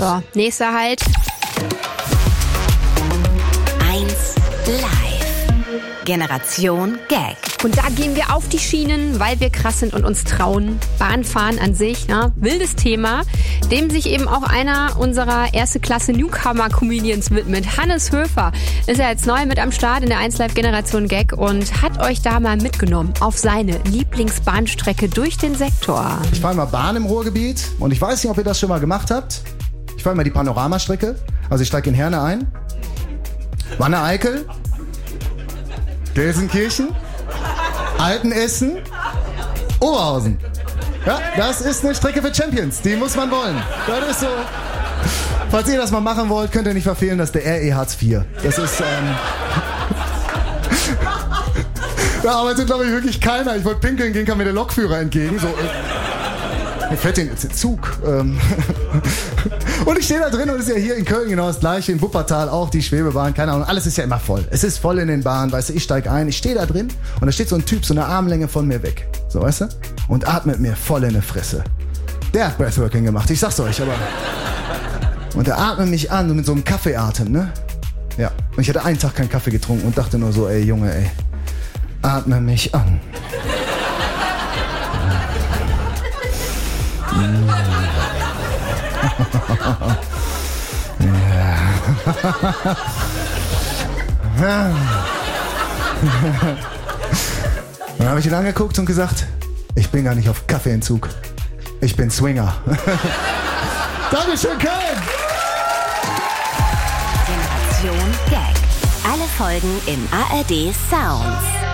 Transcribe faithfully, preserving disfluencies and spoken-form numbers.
So, nächster Halt. eins Live. Generation Gag. Und da gehen wir auf die Schienen, weil wir krass sind und uns trauen. Bahnfahren an sich, ne? Wildes Thema, dem sich eben auch einer unserer erste Klasse Newcomer-Comedians widmet. Hannes Höfer ist ja jetzt neu mit am Start in der eins Live Generation Gag und hat euch da mal mitgenommen auf seine Lieblingsbahnstrecke durch den Sektor. Ich fahre mal Bahn im Ruhrgebiet und ich weiß nicht, ob ihr das schon mal gemacht habt. Ich fahre mal die Panoramastrecke. Also ich steige in Herne ein. Wanne-Eickel. Gelsenkirchen. Altenessen. Oberhausen. Ja, das ist eine Strecke für Champions. Die muss man wollen. Das ist so. Falls ihr das mal machen wollt, könnt ihr nicht verfehlen, das ist der R E Hartz vier. Das ist, ähm... Da arbeitet, glaube ich, wirklich keiner. Ich wollte pinkeln gehen, kam mir der Lokführer entgegen. So, äh, mir fährt den Zug. Ähm. Und ich stehe da drin und es ist ja hier in Köln genau das Gleiche, in Wuppertal auch, die Schwebebahn, keine Ahnung, alles ist ja immer voll. Es ist voll in den Bahnen, weißt du, ich steige ein, ich stehe da drin und da steht so ein Typ, so eine Armlänge von mir weg, so, weißt du, und atmet mir voll in die Fresse. Der hat Breathworking gemacht, ich sag's euch, aber... Und er atmet mich an, so mit so einem Kaffeeatem, ne? Ja, und ich hatte einen Tag keinen Kaffee getrunken und dachte nur so, ey, Junge, ey, atme mich an. Ja. Dann habe ich ihn angeguckt und gesagt, ich bin gar nicht auf Kaffeeentzug. Ich bin Swinger. Dankeschön, Köln! Generation Gag. Alle Folgen im A R D Sounds.